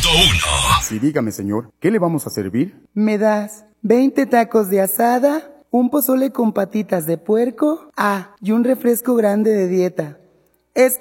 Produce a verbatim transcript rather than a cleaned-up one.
punto uno. Sí, dígame, señor, ¿qué le vamos a servir? ¿Me das veinte tacos de asada, un pozole con patitas de puerco, ah, y un refresco grande de dieta? Es